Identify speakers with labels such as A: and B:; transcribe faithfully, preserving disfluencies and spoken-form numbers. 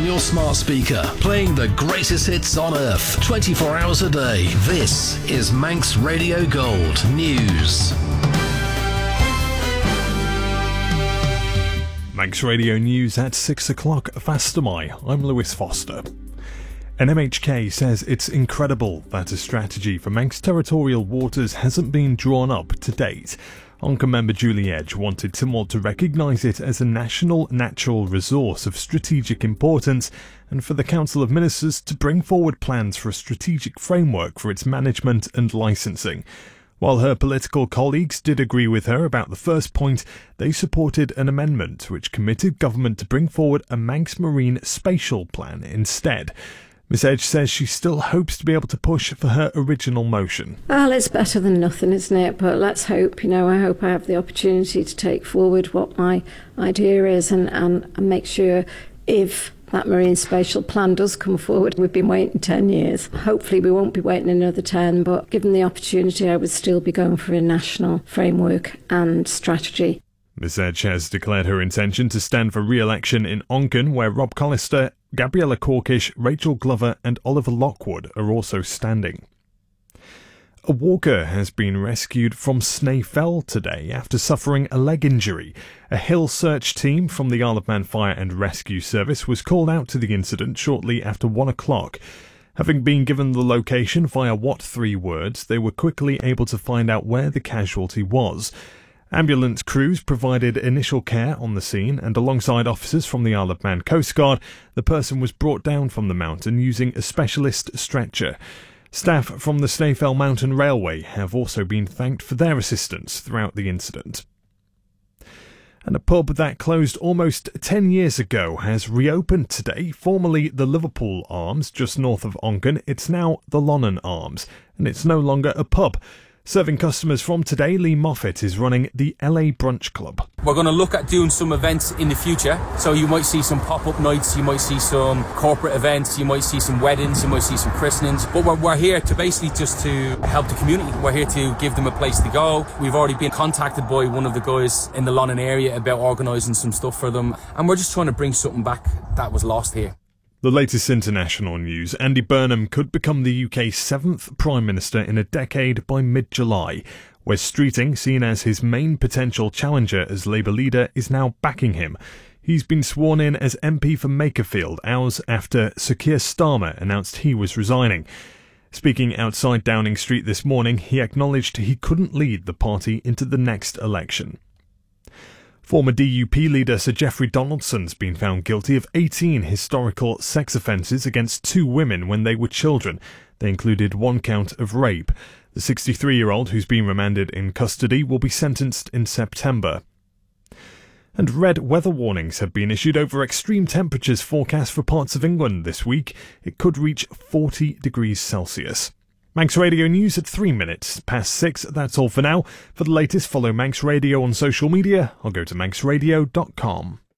A: your smart speaker, playing the greatest hits on earth, twenty-four hours a day. This is Manx Radio Gold News.
B: Manx Radio News at six o'clock. Fastamai. I'm Lewis Foster. N M H K says it's incredible that a strategy for Manx territorial waters hasn't been drawn up to date. Onca member Julie Edge wanted Tynwald to recognise it as a national natural resource of strategic importance and for the Council of Ministers to bring forward plans for a strategic framework for its management and licensing. While her political colleagues did agree with her about the first point, they supported an amendment which committed government to bring forward a Manx Marine Spatial Plan instead. Miss Edge says she still hopes to be able to push for her original motion.
C: Well, it's better than nothing, isn't it? But let's hope, you know, I hope I have the opportunity to take forward what my idea is and, and, and make sure if that marine spatial plan does come forward. We've been waiting ten years. Hopefully we won't be waiting another ten, but given the opportunity, I would still be going for a national framework and strategy.
B: Miss Edge has declared her intention to stand for re-election in Oncan, where Rob Collister, Gabriella Corkish, Rachel Glover and Oliver Lockwood are also standing. A walker has been rescued from Snaefell today after suffering a leg injury. A hill search team from the Isle of Man Fire and Rescue Service was called out to the incident shortly after one o'clock. Having been given the location via what three words, they were quickly able to find out where the casualty was. Ambulance crews provided initial care on the scene, and alongside officers from the Isle of Man Coast Guard, the person was brought down from the mountain using a specialist stretcher. Staff from the Snaefell Mountain Railway have also been thanked for their assistance throughout the incident. And a pub that closed almost ten years ago has reopened today. Formerly the Liverpool Arms, just north of Oncan, it's now the Lonnan Arms, and it's no longer a pub. Serving customers from today, Lee Moffat is running the L A Brunch Club.
D: We're going to look at doing some events in the future. So you might see some pop-up nights, you might see some corporate events, you might see some weddings, you might see some christenings. But we're, we're here to basically just to help the community. We're here to give them a place to go. We've already been contacted by one of the guys in the Lonnan area about organising some stuff for them. And we're just trying to bring something back that was lost here.
B: The latest international news. Andy Burnham could become the U K's seventh Prime Minister in a decade by mid-July. Wes Streeting, seen as his main potential challenger as Labour leader, is now backing him. He's been sworn in as M P for Makerfield hours after Sir Keir Starmer announced he was resigning. Speaking outside Downing Street this morning, he acknowledged he couldn't lead the party into the next election. Former D U P leader Sir Geoffrey Donaldson's been found guilty of eighteen historical sex offences against two women when they were children. They included one count of rape. The sixty-three-year-old, who's been remanded in custody, will be sentenced in September. And red weather warnings have been issued over extreme temperatures forecast for parts of England this week. It could reach forty degrees Celsius. Manx Radio News at three minutes past six. That's all for now. For the latest, follow Manx Radio on social media or go to manx radio dot com.